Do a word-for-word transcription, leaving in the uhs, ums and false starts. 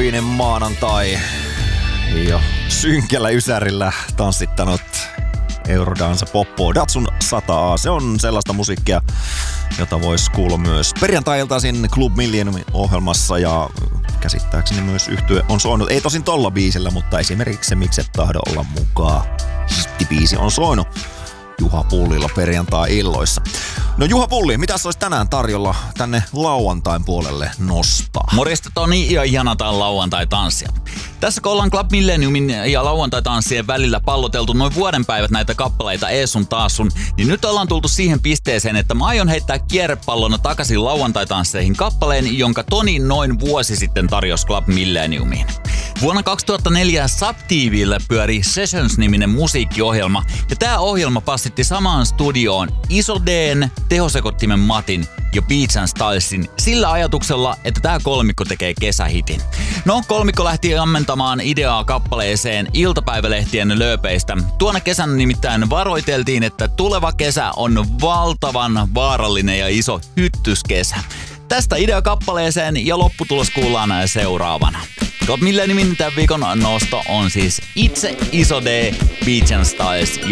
aurinkoinen maanantai ja synkällä ysärillä tanssittanut Eurodance Poppo Datsun sata A. Se on sellaista musiikkia, jota voisi kuulla myös perjantai-iltaisin Club Millenniumin ohjelmassa ja käsittääkseni myös yhtye on soinut. Ei tosin tolla biisillä, mutta esimerkiksi se Mikset tahdo olla mukaan hittibiisi on soinut Juha Pullilla perjantai-illoissa. No Juha Pulli, mitäs olisi tänään tarjolla tänne lauantain puolelle nostaa? Morjesta Toni ja ihana tää lauantai-tanssia. Tässä kun ollaan Club Millenniumin ja lauantai-tanssien välillä palloteltu noin vuoden päivät näitä kappaleita ees sun taas sun, niin nyt ollaan tultu siihen pisteeseen, että mä aion heittää kierrepallona takaisin lauantai-tansseihin kappaleen, jonka Toni noin vuosi sitten tarjosi Club Millenniumiin. Vuonna kaksituhattaneljä Sub-TV:llä pyöri Sessions-niminen musiikkiohjelma, ja tää ohjelma passitti samaan studioon Iso D:n, tehosekottimen Matin ja Beats and Stylesin sillä ajatuksella, että tää kolmikko tekee kesähitin. No, kolmikko lähti ammentamaan ideaa kappaleeseen iltapäivälehtien lööpeistä. Tuona kesänä nimittäin varoiteltiin, että tuleva kesä on valtavan vaarallinen ja iso hyttyskesä. Tästä idea kappaleeseen ja lopputulos kuullaan seuraavana. Club Millenniumin tämän viikon nosto on siis itse Iso D, Beats and Styles